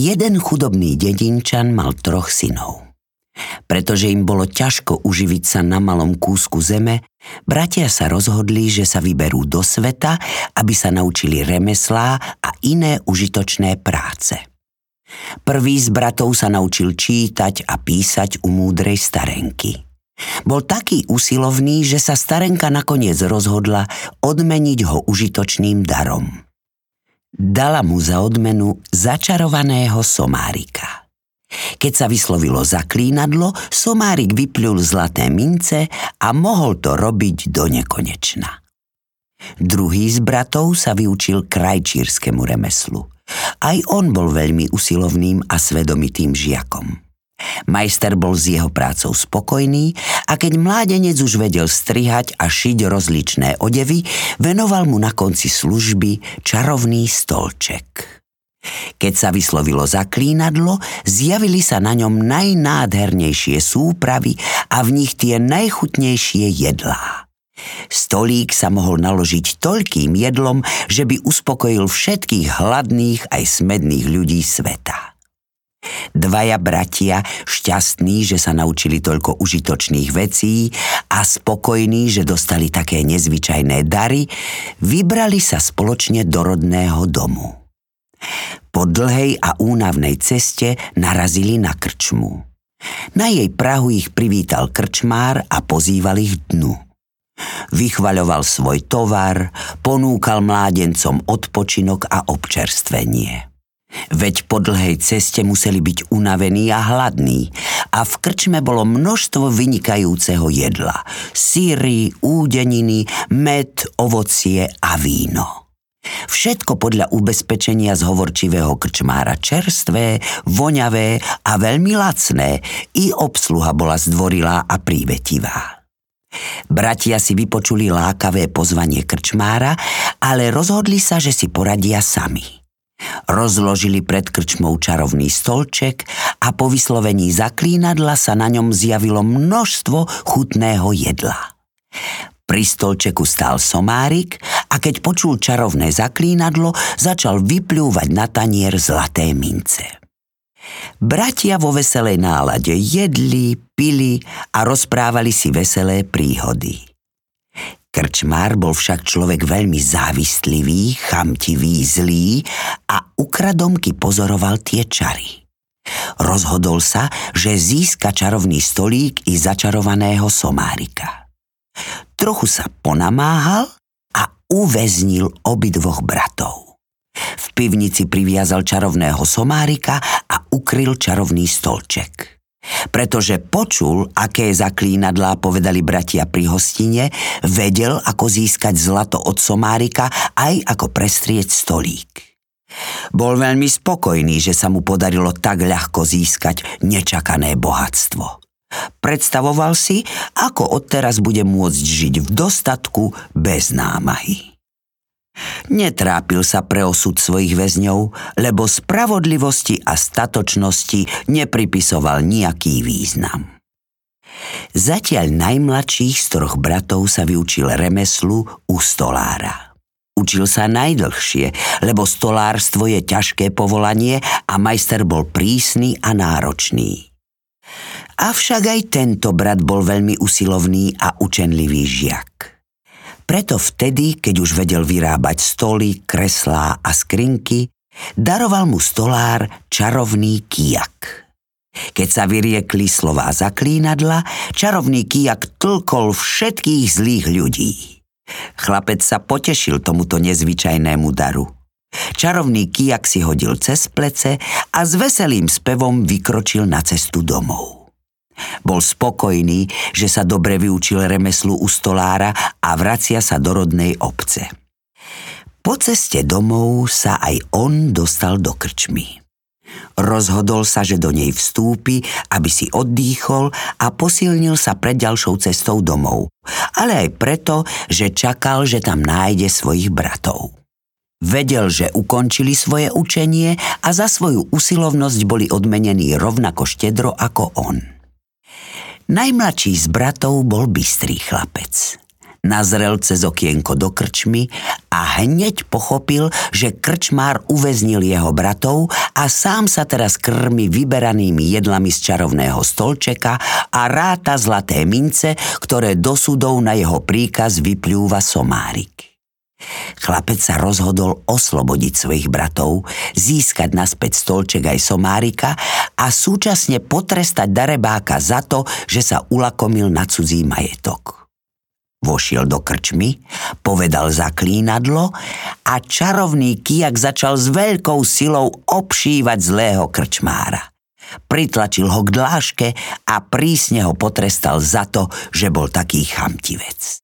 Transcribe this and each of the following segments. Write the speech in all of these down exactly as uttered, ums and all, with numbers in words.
Jeden chudobný dedinčan mal troch synov. Pretože im bolo ťažko uživiť sa na malom kúsku zeme, bratia sa rozhodli, že sa vyberú do sveta, aby sa naučili remeslá a iné užitočné práce. Prvý z bratov sa naučil čítať a písať u múdrej starenky. Bol taký usilovný, že sa starenka nakoniec rozhodla odmeniť ho užitočným darom. Dala mu za odmenu začarovaného somárika. Keď sa vyslovilo zaklínadlo, somárik vypľul zlaté mince a mohol to robiť do nekonečna. Druhý z bratov sa vyučil krajčírskému remeslu. Aj on bol veľmi usilovným a svedomitým žiakom. Majster bol s jeho prácou spokojný a keď mládenec už vedel strihať a šiť rozličné odevy, venoval mu na konci služby čarovný stolček. Keď sa vyslovilo zaklínadlo, zjavili sa na ňom najnádhernejšie súpravy a v nich tie najchutnejšie jedlá. Stolík sa mohol naložiť toľkým jedlom, že by uspokojil všetkých hladných aj smedných ľudí sveta. Dvaja bratia, šťastní, že sa naučili toľko užitočných vecí a spokojní, že dostali také nezvyčajné dary, vybrali sa spoločne do rodného domu. Po dlhej a únavnej ceste narazili na krčmu. Na jej prahu ich privítal krčmár a pozýval ich dnu. Vychvaľoval svoj tovar, ponúkal mládencom odpočinok a občerstvenie. Veď po dlhej ceste museli byť unavení a hladní a v krčme bolo množstvo vynikajúceho jedla. Syry, údeniny, med, ovocie a víno. Všetko podľa ubezpečenia z hovorčivého krčmára čerstvé, voňavé a veľmi lacné, i obsluha bola zdvorilá a prívetivá. Bratia si vypočuli lákavé pozvanie krčmára, ale rozhodli sa, že si poradia sami. Rozložili pred krčmou čarovný stolček a po vyslovení zaklínadla sa na ňom zjavilo množstvo chutného jedla. Pri stolčeku stál somárik a keď počul čarovné zaklínadlo, začal vypľúvať na tanier zlaté mince. Bratia vo veselej nálade jedli, pili a rozprávali si veselé príhody. Krčmár bol však človek veľmi závistlivý, chamtivý, zlý a ukradomky pozoroval tie čary. Rozhodol sa, že získa čarovný stolík i začarovaného somárika. Trochu sa ponamáhal a uväznil obidvoch bratov. V pivnici priviazal čarovného somárika a ukryl čarovný stolček. Pretože počul, aké zaklínadlá povedali bratia pri hostine, vedel, ako získať zlato od somárika aj ako prestrieť stolík. Bol veľmi spokojný, že sa mu podarilo tak ľahko získať nečakané bohatstvo. Predstavoval si, ako odteraz bude môcť žiť v dostatku bez námahy. Netrápil sa pre osud svojich väzňov, lebo spravodlivosti a statočnosti nepripisoval nejaký význam. Zatiaľ najmladších z troch bratov sa vyučil remeslu u stolára. Učil sa najdlhšie, lebo stolárstvo je ťažké povolanie a majster bol prísny a náročný. Avšak aj tento brat bol veľmi usilovný a učenlivý žiak. Preto vtedy, keď už vedel vyrábať stoly, kreslá a skrinky, daroval mu stolár čarovný kijak. Keď sa vyriekli slová zaklínadla, čarovný kijak tlkol všetkých zlých ľudí. Chlapec sa potešil tomuto nezvyčajnému daru. Čarovný kijak si hodil cez plece a s veselým spevom vykročil na cestu domov. Bol spokojný, že sa dobre vyučil remeslu u stolára a vracia sa do rodnej obce. Po ceste domov sa aj on dostal do krčmy. Rozhodol sa, že do nej vstúpi, aby si oddychol a posilnil sa pred ďalšou cestou domov, ale aj preto, že čakal, že tam nájde svojich bratov. Vedel, že ukončili svoje učenie a za svoju usilovnosť boli odmenení rovnako štedro ako on. Najmladší z bratov bol bystrý chlapec. Nazrel cez okienko do krčmy a hneď pochopil, že krčmár uväznil jeho bratov a sám sa teraz krmi vyberanými jedlami z čarovného stolčeka a ráta zlaté mince, ktoré do sudov na jeho príkaz vypľúva somárik. Chlapec sa rozhodol oslobodiť svojich bratov, získať naspäť stolček aj somárika a súčasne potrestať darebáka za to, že sa ulakomil na cudzí majetok. Vošiel do krčmy, povedal zaklínadlo a čarovný kijak začal s veľkou silou obšívať zlého krčmára. Pritlačil ho k dláške a prísne ho potrestal za to, že bol taký chamtivec.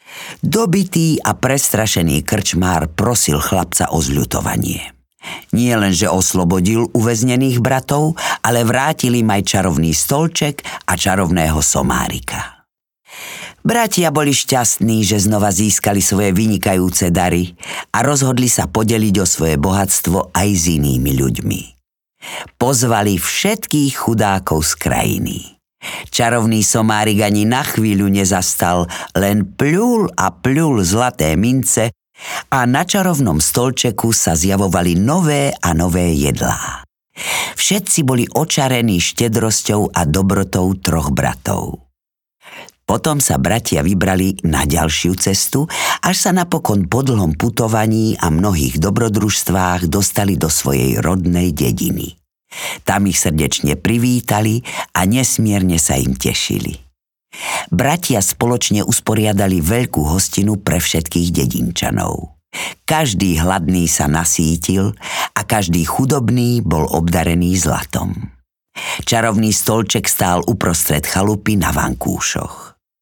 Dobitý a prestrašený krčmár prosil chlapca o zľutovanie. Nie len, že oslobodil uväznených bratov, ale vrátil im aj čarovný stolček a čarovného somárika. Bratia boli šťastní, že znova získali svoje vynikajúce dary a rozhodli sa podeliť o svoje bohatstvo aj s inými ľuďmi. Pozvali všetkých chudákov z krajiny. Čarovný somárik ani na chvíľu nezastal, len pľul a pľul zlaté mince a na čarovnom stolčeku sa zjavovali nové a nové jedlá. Všetci boli očarení štedrosťou a dobrotou troch bratov. Potom sa bratia vybrali na ďalšiu cestu, až sa napokon po dlhom putovaní a mnohých dobrodružstvách dostali do svojej rodnej dediny. Tam ich srdečne privítali a nesmierne sa im tešili. Bratia spoločne usporiadali veľkú hostinu pre všetkých dedinčanov. Každý hladný sa nasítil a každý chudobný bol obdarený zlatom. Čarovný stolček stál uprostred chalupy na vankúšoch.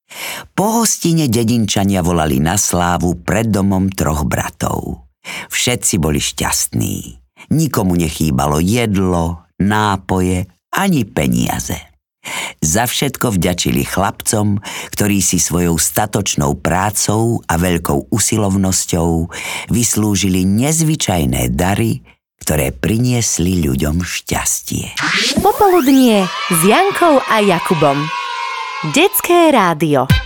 Po hostine dedinčania volali na slávu pred domom troch bratov. Všetci boli šťastní. Nikomu nechýbalo jedlo, nápoje ani peniaze. Za všetko vďačili chlapcom, ktorí si svojou statočnou prácou a veľkou usilovnosťou vyslúžili nezvyčajné dary, ktoré priniesli ľuďom šťastie. Popoludnie s Jankou a Jakubom. Detské rádio.